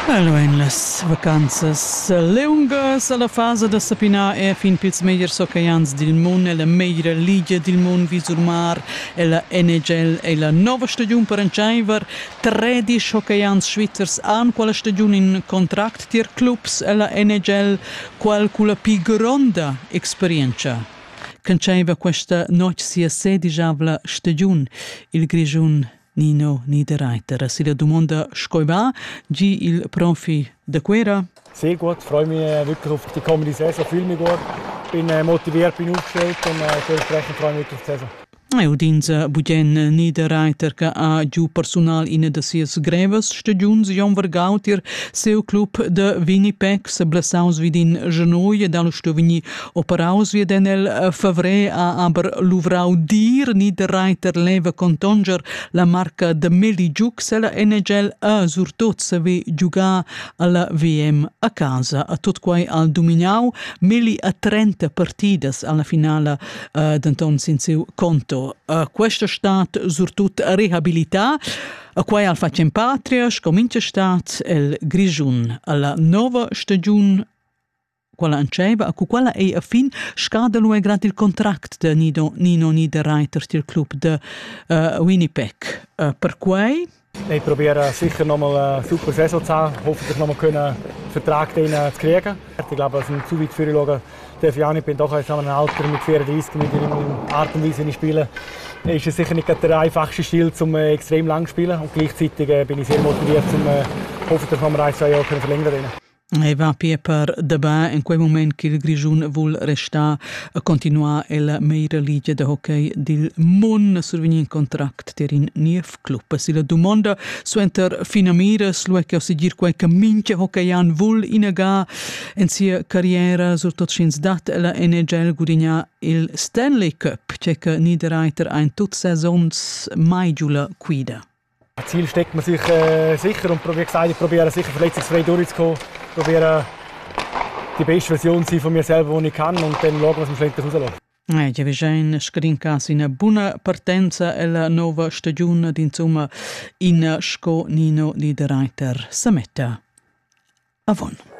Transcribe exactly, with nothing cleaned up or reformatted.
Allora, in las vacanzas lungas alla fase da sapina e fin pils meglier soccaians del mondo e la meglio liga del mondo visurmar e la N H L e la nuova stagione per Encaiver tredici hockeyans svizzers han quella stagione in contract tier clubs e la N H L qual con la più grande esperienza. Cancaiva questa notte sia sedicavla stagione il Grigiun Nino Niederreiter. Si la domanda scoiva, G il Profi da Quera. Sehr gut, freue mich wirklich auf die kommende Saison, fühle mich gut, bin motiviert, bin aufgestellt und dementsprechend freue ich mich auf die Saison. E udinza Bugen Niederreiter che ha giù personal in de sies greves stagiuns Jon Vergautir seu club de Winnipeg se blessaus vid in genoie dallo stovigni operaus wie den el favre a aber luvrau dir Niederreiter leva contonger la marca de Meligiuc se la N H L a surtot se ve giuga alla V M a casa a tot quai al dominau Meli a trenta partidas alla finale uh, d'Anton sin seu conto. Uh, questa stat surtut rehabilità a quai al facem patria scomincia stat el Grigiun alla nova stagione quella anceva a quella è a fin scada lui grad il contract de Nino, Nino Niederreiter til club de uh, Winnipeg uh, per quai Ich probiere sicher nochmal eine super Saison zu haben, hoffentlich nochmal einen Vertrag zu kriegen. Ich glaube, dass ich zu weit führen schaue, darf ich auch nicht. Ich bin doch in einem Alter mit vierunddreißig, mit der Art und Weise, wie ich spiele. Ist es sicher nicht der einfachste Stil, um extrem lang zu spielen. Und gleichzeitig bin ich sehr motiviert, um hoffentlich nochmal ein, zwei Jahre zu verlängern. E va pie per debà in quel moment che il Grigiun vuol restare a continuare la meira liga de hockey del mon survegni in contract ter in nief club. Si la domanda suenter finamires lo che si dir quel caminche hockeyan vuol inaga in sia carriera surtot schins dat la N H L gudigna il Stanley Cup che che Niederreiter ein tut saisons mai giula quida. Das Ziel steckt man sich äh, sicher und wie gesagt, ich probiere sicher verletzungsfrei durchzukommen. Ich probiere die beste Version zu sein von mir selber, die ich kann und dann schauen, was am schlussendlich rausläuft. Eh, già vegein scarincas in buona partenza e la nuova stagione d'insomma in sco Nino Niederreiter sa metta avon.